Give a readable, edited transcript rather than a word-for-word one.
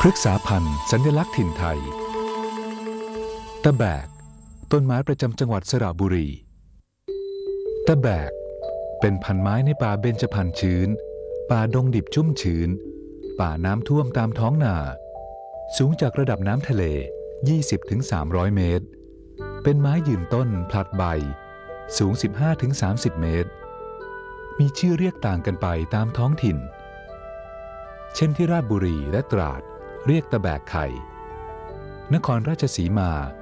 พฤกษาพันธุ์สัญลักษณ์ถิ่นไทยตะแบกต้นไม้ประจำจังหวัดสระบุรีตะแบกเป็นพันธุ์ไม้ในป่าเบญจพรรณชื้นป่าดงดิบชุ่มชื้นป่าน้ำท่วมตามท้องนาสูงจากระดับน้ำทะเล 20-300 เมตรเป็นไม้ยืนต้นผลัดใบสูง 15-30 เมตรมีชื่อเรียกต่างกันไปตามท้องถิ่นเช่นที่ราชบุรีและตราดเรียกตะแบกไข่นครราชสีมา